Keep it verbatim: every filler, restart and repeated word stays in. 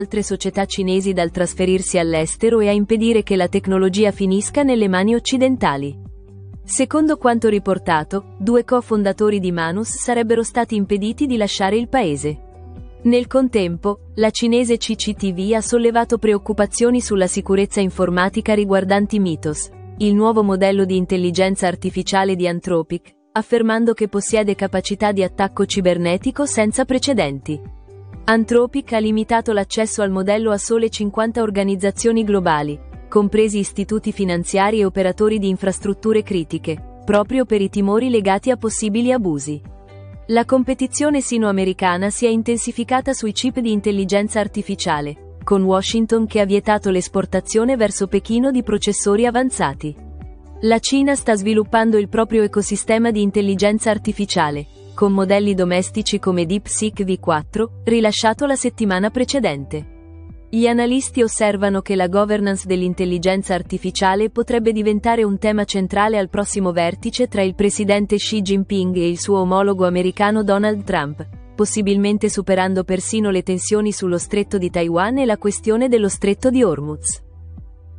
altre società cinesi dal trasferirsi all'estero e a impedire che la tecnologia finisca nelle mani occidentali. Secondo quanto riportato, due cofondatori di Manus sarebbero stati impediti di lasciare il paese. Nel contempo, la cinese C C T V ha sollevato preoccupazioni sulla sicurezza informatica riguardanti Mythos, il nuovo modello di intelligenza artificiale di Anthropic, affermando che possiede capacità di attacco cibernetico senza precedenti. Anthropic ha limitato l'accesso al modello a sole cinquanta organizzazioni globali, compresi istituti finanziari e operatori di infrastrutture critiche, proprio per i timori legati a possibili abusi. La competizione sino-americana si è intensificata sui chip di intelligenza artificiale, con Washington che ha vietato l'esportazione verso Pechino di processori avanzati. La Cina sta sviluppando il proprio ecosistema di intelligenza artificiale, con modelli domestici come DeepSeek V quattro, rilasciato la settimana precedente. Gli analisti osservano che la governance dell'intelligenza artificiale potrebbe diventare un tema centrale al prossimo vertice tra il presidente Xi Jinping e il suo omologo americano Donald Trump, possibilmente superando persino le tensioni sullo stretto di Taiwan e la questione dello stretto di Hormuz.